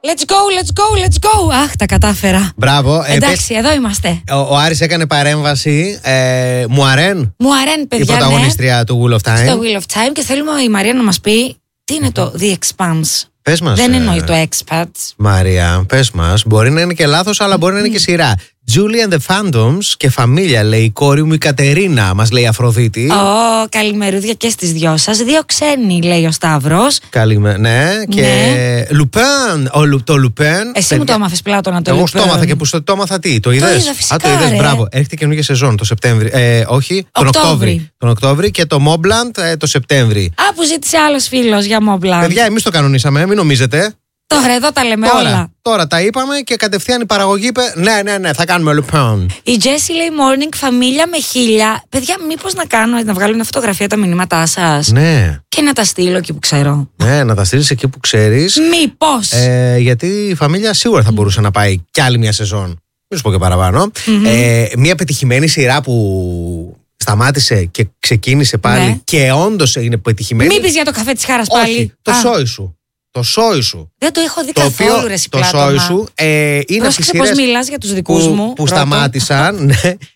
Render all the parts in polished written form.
Let's go. Αχ, τα κατάφερα. Μπράβο. Εντάξει, εδώ είμαστε. Ο Άρης έκανε παρέμβαση. Μουαρέν, παιδιά. η πρωταγωνίστρια του Wheel of Time. Στο Wheel of Time, και θέλουμε η Μαρία να μας πει τι είναι το The Expanse. Πες μας. Δεν εννοεί το Expats. Μαρία, πες μας. Μπορεί να είναι και λάθος, αλλά μπορεί να είναι και σειρά. Julie and the Phantoms και φαμίλια, λέει η κόρη μου η Κατερίνα, μας λέει η Αφροδίτη. Καλημερούδια και στις δυο σας. 2 ξένοι, λέει ο Σταύρος. Ναι, και Λουπέν. Το Λουπέν. Εσύ μου το έμαθες, Πλάτωνα, το Εγώ το έμαθα, και που το έμαθα τι, το είδες? Το είδα, μπράβο. Έρχεται καινούργια σεζόν το Σεπτέμβρη. Όχι, τον Οκτώβρη, και το Mobland το Σεπτέμβρη. Που ζήτησε άλλος φίλος για Mobland. Παιδιά, εμείς το κανονίσαμε, μην νομίζετε. Τώρα εδώ τα λέμε όλα. Τώρα τα είπαμε και κατευθείαν η παραγωγή είπε ναι, θα κάνουμε λοιπόν. Η Jessie λέει morning, φαμίλια με 1000. Παιδιά, μήπως να βγάλω μια φωτογραφία τα μηνύματά σας? Ναι. Και να τα στείλω εκεί που ξέρω. Ναι, να τα στείλεις εκεί που ξέρεις. Μήπως. Γιατί η φαμίλια σίγουρα θα μπορούσε να πάει κι άλλη μια σεζόν. Μην σου πω και παραπάνω. Μια πετυχημένη σειρά που σταμάτησε και ξεκίνησε πάλι και όντως είναι πετυχημένη. Μην πεις για το καφέ της Χάρας πάλι. Όχι, το σόι σου. Το σόι σου. Δεν το έχω δει καθόλου, ρε εσύ, το σόι σου είναι από τις σειρές πώς μιλάς για τους δικούς μου που σταμάτησαν.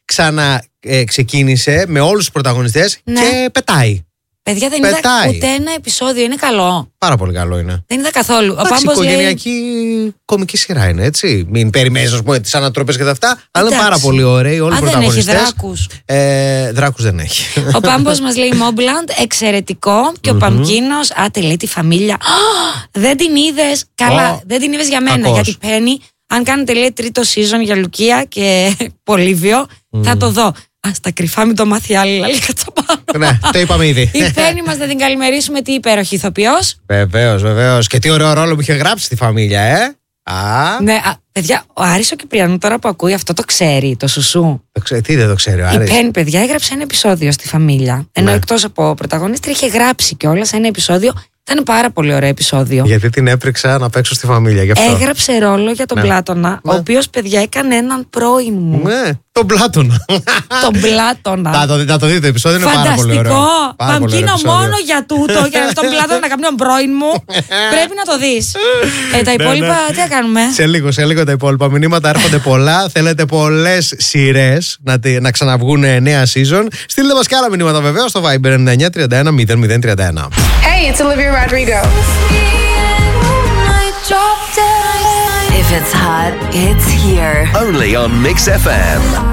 Ξεκίνησε με όλους τους πρωταγωνιστές και πετάει. Παιδιά, δεν είδα ούτε ένα επεισόδιο. Είναι καλό. Πάρα πολύ καλό είναι. Δεν είδα καθόλου. Οικογενειακή κομική σειρά είναι, έτσι. Μην περιμένεις, ας πούμε, τις ανατροπές και τα αυτά. Αλλά είναι πάρα πολύ ωραίοι όλοι οι πρωταγωνιστές. Δεν έχει δράκους. Δράκους δεν έχει. Ο Πάμπος μας λέει Mobland, εξαιρετικό. Και ο Παμκίνος, λέει τη φαμίλια. Δεν την είδες. Καλά, δεν την είδες για μένα. Γιατί παίρνει, αν κάνετε, λέει, 3ο season για Λουκία και Πολύβιο, θα το δω. Στα κρυφά, μην το μάθει άλλη, λέει Κατσαπάνο. Ναι, το είπαμε ήδη. Η Φέννη μας να την καλημερίσουμε, τι υπέροχη ηθοποιός. Βεβαίως. Και τι ωραίο ρόλο που είχε γράψει στη φαμίλια, Ναι, παιδιά, ο Άρης ο Κυπριανού τώρα που ακούει αυτό το ξέρει, το σουσού. Τι δεν το ξέρει ο Άρης? Η Φέννη, παιδιά, έγραψε ένα επεισόδιο στη φαμίλια. Ενώ εκτός από πρωταγωνίστρια είχε γράψει κιόλας ένα επεισόδιο. Ήταν πάρα πολύ ωραίο επεισόδιο. Γιατί την έπρεξα να παίξω στη φαμίλια, γι' αυτό. Έγραψε ρόλο για τον Πλάτωνα, ο οποίος, παιδιά, έκανε έναν πρώην μου. Ναι, τον Πλάτωνα. Τον Πλάτωνα. Να το δείτε, το επεισόδιο είναι πάρα πολύ ωραίο. Φανταστικό. Παμκίνο μόνο για τούτο, για τον Πλάτωνα να κάνει τον πρώην μου. Πρέπει να το δεις. Τα υπόλοιπα, τι θα κάνουμε? Σε λίγο τα υπόλοιπα μηνύματα έρχονται πολλά. Θέλετε πολλές σειρές να ξαναβγούν νέα season. Στείλτε μας και άλλα μηνύματα, βεβαίως, στο Viber 9931 00131. Hey, it's Olivia Rodrigo. If it's hot, it's here. Only on Mix FM.